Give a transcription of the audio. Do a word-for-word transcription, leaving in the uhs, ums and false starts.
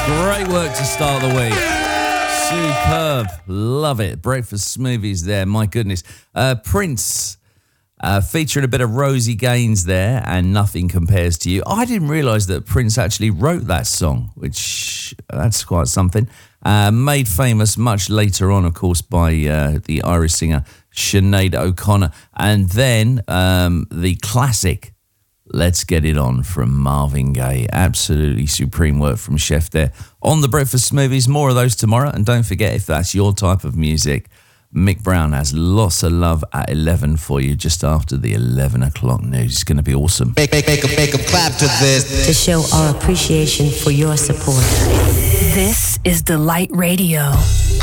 Great work to start the week. Superb. Love it. Breakfast smoothies there. My goodness. Uh, Prince uh, featuring a bit of Rosie Gaines there and Nothing Compares to You. I didn't realise that Prince actually wrote that song, which that's quite something. Uh, made famous much later on, of course, by uh, the Irish singer Sinead O'Connor. And then um, the classic Let's Get It On from Marvin Gaye. Absolutely supreme work from Chef there. On the Breakfast Smoothies, more of those tomorrow. And don't forget, if that's your type of music, Mick Brown has lots of love at eleven for you, just after the eleven o'clock news. It's going to be awesome. Make, make, make, a, make a clap to this. To show our appreciation for your support. This is Delight Radio.